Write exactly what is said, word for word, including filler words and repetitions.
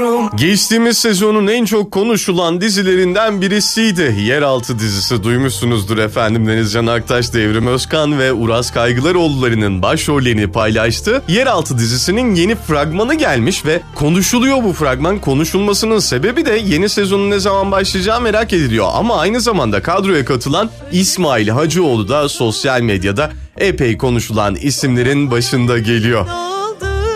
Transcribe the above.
istiyorum. Geçtiğimiz sezonun en çok konuşulan dizilerinden birisiydi. Yeraltı dizisi, duymuşsunuzdur efendim. Denizcan Aktaş, Devrim Özkan ve Uras Kaygılaroğulları'nın başrollerini paylaştı. Yeraltı dizisinin yeni fragmanı gelmiş ve konuşuluyor bu fragman. Konuşulmasının sebebi de yeni sezonun ne zaman başlayacağı merak ediliyor. Ama aynı zamanda kadroya katılan İsmail Hacıoğlu da sosyal medyada epey konuşulan isimlerin başında geliyor.